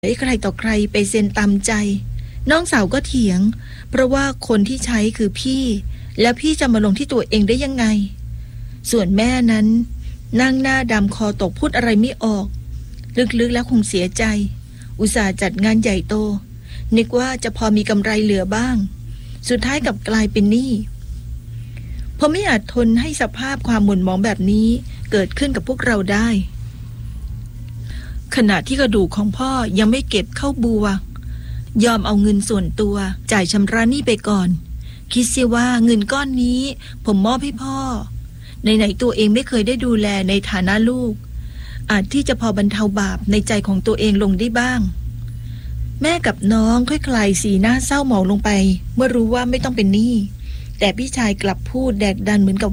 ให้ใครต่อใครไปเซ็นตามใจน้องสาวก็เถียงเพราะว่าคนที่ใช้คือพี่แล้วพี่จะมาลงที่ตัวเองได้ยังไงส่วนแม่นั้นนั่งหน้าดำคอตกพูดอะไรไม่ออกลึกๆแล้วคงเสียใจอุตส่าห์จัดงานใหญ่โตนึกว่าจะพอมีกำไรเหลือบ้างสุดท้ายกลับกลายเป็นหนี้ผมไม่อาจทนให้สภาพความหม่นหมองแบบนี้เกิดขึ้นกับพวกเราได้ขณะที่กระดูกของพ่อยังไม่เก็บเข้าบัวยอมเอาเงินส่วนตัวจ่ายชำระหนี้ไปก่อนคิดเสียว่าเงินก้อนนี้ผมมอบให้พ่อไหนๆตัวเองไม่เคยได้ดูแลในฐานะลูกอาจที่จะพอบรรเทาบาปในใจของตัวเองลงได้บ้างแม่กับน้องค่อยคลายสีหน้าเศร้าหมองลงไปเมื่อรู้ว่าไม่ต้องเป็นหนี้แต่พี่ชายกลับพูดแดกดันเหมือนกับ